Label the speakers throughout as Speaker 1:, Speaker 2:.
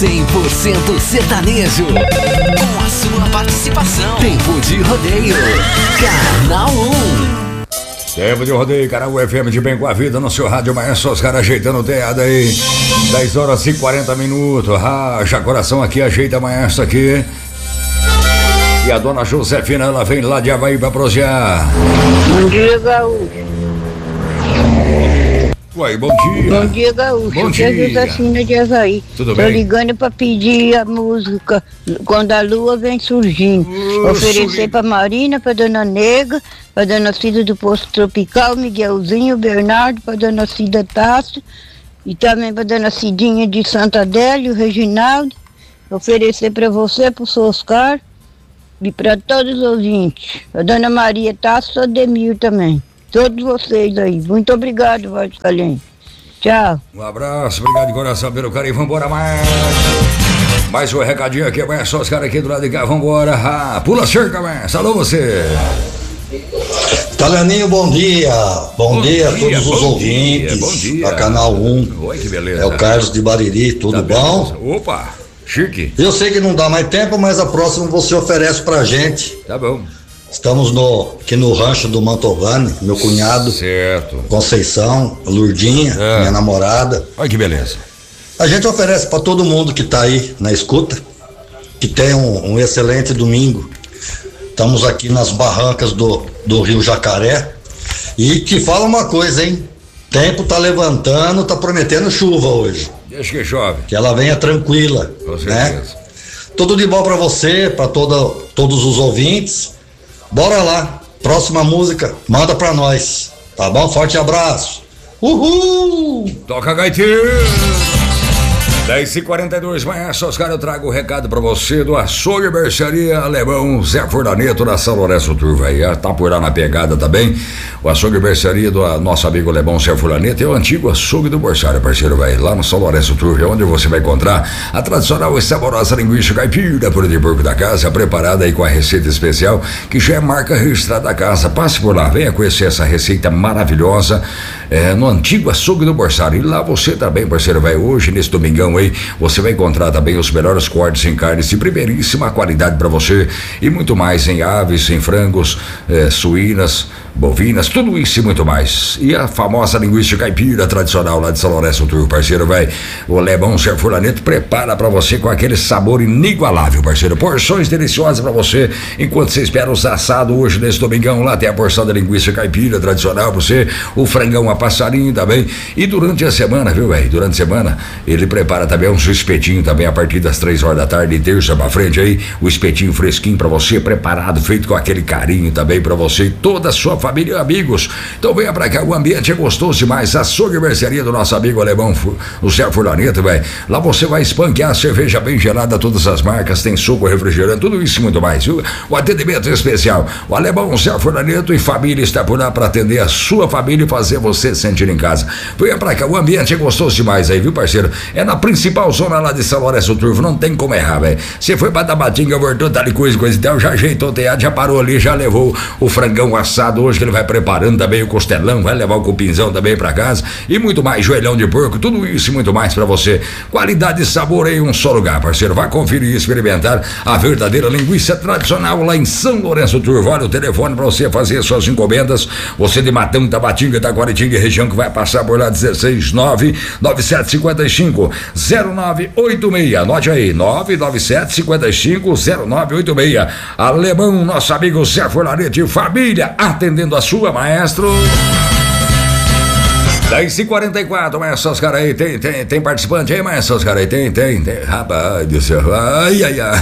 Speaker 1: 100% sertanejo. Com a sua participação. Tempo de rodeio. Canal 1.
Speaker 2: Tempo de rodeio, canal FM de Bem com a Vida, no seu rádio Maestro, os caras ajeitando o teado aí. 10 horas e 40 minutos. Racha coração aqui, ajeita Maestro aqui. E a dona Josefina, ela vem lá de Avaí pra prosear.
Speaker 3: Bom dia, Gaúcho.
Speaker 2: Uai, bom dia.
Speaker 3: Bom dia, Gaúcho.
Speaker 2: Bom dia.
Speaker 3: Josefina de Avaí.
Speaker 2: Tudo bem?
Speaker 3: Tô ligando pra pedir a música Quando a Lua Vem Surgindo. Oferecer pra Marina, pra Dona Nega, pra Dona Cida do Posto Tropical, Miguelzinho, Bernardo, pra Dona Cida Tasso e também pra Dona Cidinha de Santa Adélia, o Reginaldo. Oferecer pra você, pro seu Oscar e pra todos os ouvintes. A Dona Maria Tasso e o Ademir também. Todos vocês aí. Muito obrigado, Voz Caliente. Tchau.
Speaker 2: Um abraço, obrigado de coração pelo carinho. Vambora mais um recadinho aqui, mas só os caras aqui do lado de cá. Vambora. Pula cerca, mas. Alô, você.
Speaker 4: Italianinho, bom dia. Bom dia a todos os ouvintes.
Speaker 2: Bom dia.
Speaker 4: Da Canal 1.
Speaker 2: Oi, que beleza.
Speaker 4: É o Carlos de Bariri, tudo bom?
Speaker 2: Opa, chique.
Speaker 4: Eu sei que não dá mais tempo, mas a próxima você oferece pra gente.
Speaker 2: Tá bom.
Speaker 4: Estamos aqui no rancho do Mantovani, meu cunhado.
Speaker 2: Certo.
Speaker 4: Conceição, Lourdinha, minha namorada.
Speaker 2: Olha que beleza.
Speaker 4: A gente oferece para todo mundo que tá aí na escuta, que tenha um excelente domingo. Estamos aqui nas barrancas do Rio Jacaré. E te fala uma coisa, hein? Tempo tá levantando, tá prometendo chuva hoje.
Speaker 2: Deixa que chove.
Speaker 4: Que ela venha tranquila.
Speaker 2: Com certeza.
Speaker 4: Né? Tudo de bom para você, para todos os ouvintes. Bora lá, próxima música, manda pra nós, tá bom? Forte abraço. Uhul!
Speaker 2: Toca gaitinho! 10h42, Maestro Oscar, eu trago o recado pra você do Açougue e Mercearia Alemão Zé Furlaneto na São Lourenço Turva aí, tá por lá na pegada também. O Açougue e Mercearia do nosso amigo Alemão Zé Furlaneto é o antigo açougue do Borsário, parceiro, vai lá no São Lourenço Turva, onde você vai encontrar a tradicional e saborosa linguiça caipira pura de porco da casa, preparada aí com a receita especial, que já é marca registrada da casa. Passe por lá, venha conhecer essa receita maravilhosa no antigo açougue do Borsário. E lá você também, parceiro, vai hoje, nesse domingão aí, você vai encontrar também os melhores cortes em carnes de primeiríssima qualidade para você e muito mais em aves, em frangos, suínas, bovinas, tudo isso e muito mais. E a famosa linguiça caipira tradicional lá de São Lourenço Turvo, parceiro, vai. O Alemão Zé Furlaneto prepara para você com aquele sabor inigualável, parceiro. Porções deliciosas para você enquanto você espera os assados hoje nesse domingão. Lá tem a porção da linguiça caipira tradicional para você, o frangão a passarinho também. E durante a semana, viu, velho? Durante a semana ele prepara também um espetinho também a partir das 3 horas da tarde, de terça pra frente aí, o espetinho fresquinho pra você, preparado, feito com aquele carinho também pra você e toda a sua família e amigos. Então venha pra cá, o ambiente é gostoso demais. Açougue e Mercearia do nosso amigo Alemão, o Zé Furlaneto, velho. Lá você vai espanquear cerveja bem gelada, todas as marcas, tem suco, refrigerante, tudo isso e muito mais, viu? O atendimento é especial. O Alemão Zé Furlaneto e família está por lá pra atender a sua família e fazer você sentir em casa. Venha pra cá, o ambiente é gostoso demais aí, viu, parceiro? É na principal zona lá de São Lourenço Turvo, não tem como errar, velho. Você foi pra Tabatinga, voltou, tá ali coisa e tal, já ajeitou o teatro, já parou ali, já levou o frangão assado hoje que ele vai preparando também, o costelão, vai levar o cupinzão também pra casa e muito mais, joelhão de porco, tudo isso e muito mais pra você. Qualidade e sabor em um só lugar, parceiro. Vai conferir e experimentar a verdadeira linguiça tradicional lá em São Lourenço Turvo. Olha o telefone pra você fazer suas encomendas. Você de Matão, Tabatinga, Taquaritinga e região que vai passar por lá, 16997550986. Anote aí, 997550986. Alemão, nosso amigo Zé Furlaneto e família, atendendo a sua, maestro. 10h44, maestro Oscar aí, tem participante aí, maestro Oscar aí, tem, rapaz do céu, ai,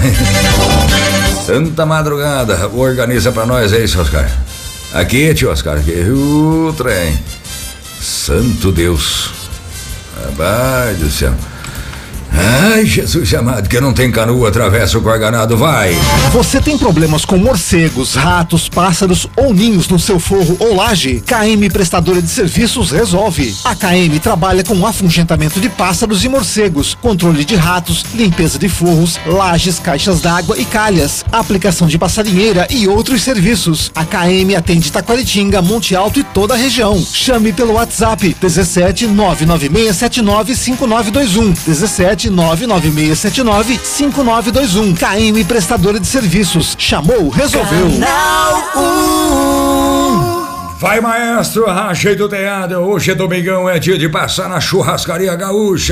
Speaker 2: Santa madrugada, organiza pra nós aí, seu Oscar. Aqui, tio Oscar, aqui, o trem, santo Deus, rapaz do céu. Ai, Jesus amado, que não tem canoa, atravessa o corganado, vai.
Speaker 5: Você tem problemas com morcegos, ratos, pássaros ou ninhos no seu forro ou laje? KM Prestadora de Serviços resolve. A KM trabalha com afugentamento de pássaros e morcegos, controle de ratos, limpeza de forros, lajes, caixas d'água e calhas, aplicação de passarinheira e outros serviços. A KM atende Taquaritinga, Monte Alto e toda a região. Chame pelo WhatsApp 17 996795921, 17 99679-5921. KM Prestadora de Serviços. Chamou, resolveu.
Speaker 2: Vai, maestro, rachei do teado. Hoje é domingão, é dia de passar na Churrascaria Gaúcha.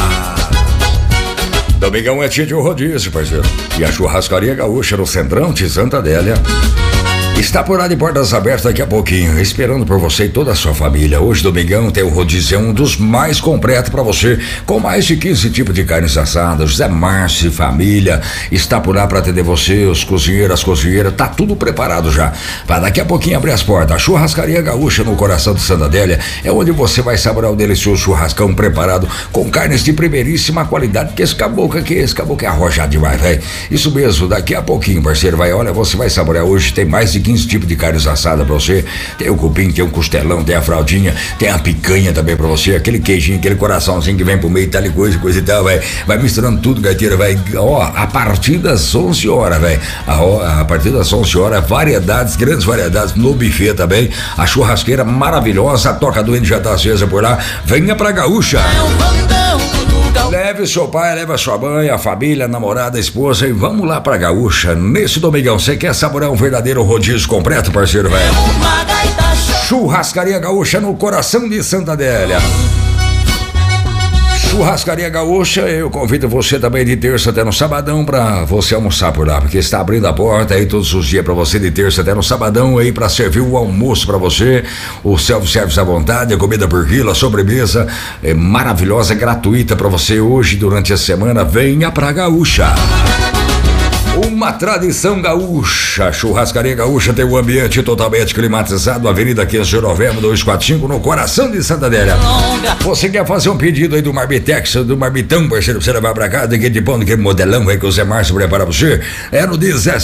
Speaker 2: Domingão é dia de rodízio, parceiro. E a Churrascaria Gaúcha no Centrão de Santa Adélia está por lá de portas abertas daqui a pouquinho, esperando por você e toda a sua família. Hoje, domingão, tem o rodízio, um dos mais completos para você, com mais de 15 tipos de carnes assadas. José Márcio e família está por lá para atender você, os cozinheiros, as cozinheiras, tá tudo preparado já. Para daqui a pouquinho abrir as portas. A Churrascaria Gaúcha no coração de Santa Adélia é onde você vai saborear o delicioso churrascão preparado com carnes de primeiríssima qualidade, que esse caboclo é arrojado demais, velho. Isso mesmo, daqui a pouquinho, parceiro, olha, você vai saborear hoje, tem mais de 15 tipos de carnes assadas pra você. Tem o cupim, tem o costelão, tem a fraldinha, tem a picanha também pra você, aquele queijinho, aquele coraçãozinho que vem pro meio, tal coisa e tal, vai misturando tudo, gaiteira, a partir das 11 horas, a partir das 11 horas, variedades, grandes variedades no buffet também, a churrasqueira maravilhosa, a toca do índio já tá acesa por lá. Venha pra Gaúcha. Leve o seu pai, leve a sua mãe, a família, a namorada, a esposa e vamos lá pra Gaúcha nesse domingão. Você quer saborear um verdadeiro rodízio completo, parceiro, velho? Churrascaria Gaúcha no coração de Santa Adélia. Churrascaria Gaúcha, eu convido você também de terça até no sabadão pra você almoçar por lá, porque está abrindo a porta aí todos os dias pra você, de terça até no sabadão aí, pra servir o almoço pra você, o self-service à vontade, a comida por quilo, a sobremesa é maravilhosa, gratuita pra você hoje durante a semana. Venha pra Gaúcha. Uma tradição gaúcha. Churrascaria Gaúcha tem um ambiente totalmente climatizado, Avenida 15 de Novembro 245, no coração de Santa Adélia. Você quer fazer um pedido aí do Marbitex, do Marbitão, parceiro, pra você levar pra cá, daquele pão, daquele modelão aí que o Zé Márcio prepara pra você? É no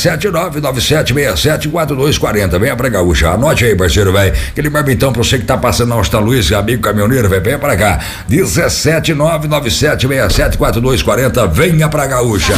Speaker 2: 17997674240. Venha pra Gaúcha. Anote aí, parceiro, aquele Marbitão pra você que tá passando na Austin Luiz, amigo caminhoneiro, venha pra cá. 17997674240. Venha pra Gaúcha.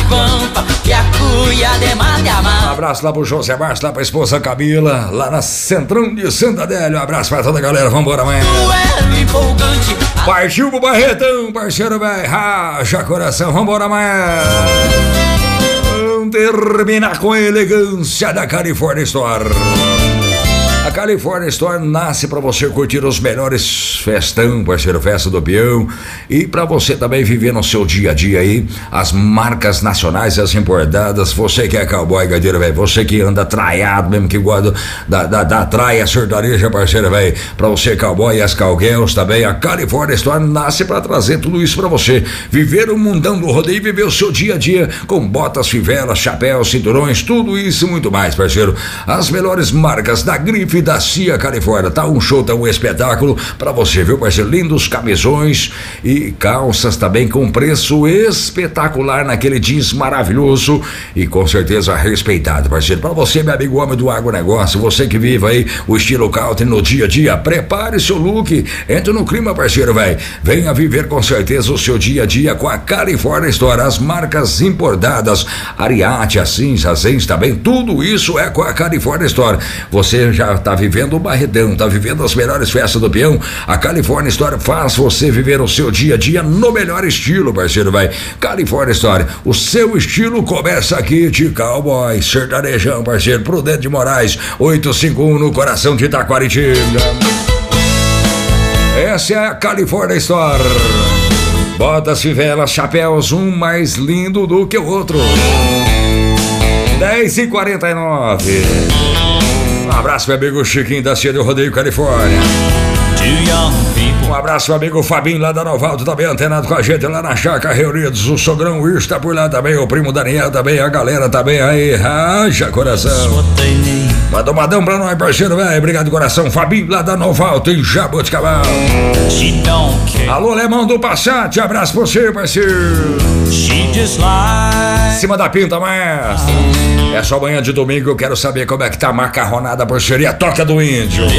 Speaker 2: Um abraço lá pro José Márcio, lá pra esposa Camila, lá na Centrão de Santa Adélia. Um abraço pra toda a galera, vambora amanhã. Partiu pro Barretão, parceiro, racha coração, vambora amanhã. Vamos terminar com a elegância da California Store. A California Store nasce para você curtir os melhores festão, parceiro, festa do peão, e para você também viver no seu dia a dia aí as marcas nacionais, as importadas. Você que é cowboy, gadeira, você que anda traiado mesmo, que gosta da traia sertaneja, parceiro, para você cowboy e as cowgirls também, a California Store nasce para trazer tudo isso para você viver o mundão do rodeio e viver o seu dia a dia com botas, fivelas, chapéus, cinturões, tudo isso e muito mais, parceiro. As melhores marcas da grife da CIA Califórnia, tá um show, tá um espetáculo pra você, viu, parceiro? Lindos camisões e calças também com preço espetacular naquele jeans maravilhoso e com certeza respeitado, parceiro. Pra você, meu amigo homem do agronegócio, você que vive aí o estilo country no dia a dia, prepare seu look, entre no clima, parceiro, venha viver com certeza o seu dia a dia com a California Store, as marcas importadas, Ariete, Asins também, tudo isso é com a California Store. Você já tá vivendo o Barretão, tá vivendo as melhores festas do peão, a California Store faz você viver o seu dia a dia no melhor estilo, parceiro, California Store, o seu estilo começa aqui de cowboy, sertanejão, parceiro, Prudente de Moraes, 851 no coração de Itaquaritinga. Essa é a California Store. Botas, fivelas, chapéus, um mais lindo do que o outro. 10h49. Um abraço, meu amigo Chiquinho da Cia do Rodeio, Califórnia. Um abraço, meu amigo Fabinho lá da Novaldo, também antenado com a gente lá na Chácara Reunidos. O sogrão Will está por lá também, o primo Daniel também, a galera também aí. Racha coração. Manda um madão pra nós, parceiro, obrigado, coração. Fabinho lá da Novaldo, em Jaboticabal. Alô, Lemão do Passat, abraço pra você, parceiro. Cima da pinta, mestre. É só manhã de domingo, eu quero saber como é que tá a macarronada, parceria, toca do índio.